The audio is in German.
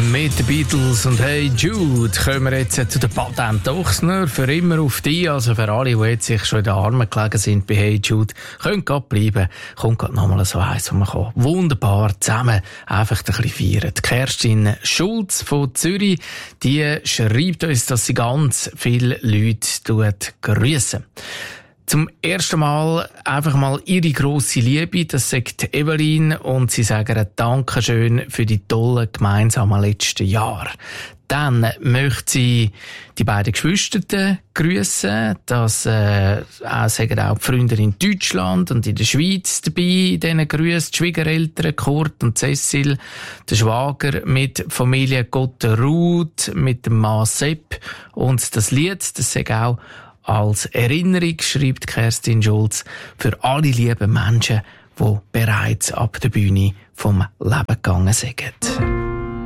mit den Beatles und Hey Jude kommen wir jetzt zu den Patent-Ochsner für immer auf die, also für alle, die jetzt sich schon in den Armen gelegen sind bei Hey Jude, können gerade bleiben, kommt gerade nochmal so eins, wo man kann wunderbar zusammen einfach ein bisschen feiern. Die Kerstin Schulz von Zürich, die schreibt uns, dass sie ganz viele Leute grüssen. Zum ersten Mal einfach mal ihre grosse Liebe, das sagt Evelyn, und sie sagen ein Dankeschön für die tollen gemeinsamen letzten Jahre. Dann möchte sie die beiden Geschwister grüssen, das sagen auch die Freunde in Deutschland und in der Schweiz dabei, in diesen Grüssen, die Schwiegereltern Kurt und Cecil, der Schwager mit Familie Gotterud, mit dem Mann Sepp, und das Lied, das sagt auch als Erinnerung, schreibt Kerstin Schulz, für alle lieben Menschen, die bereits ab der Bühne vom Leben gegangen sind.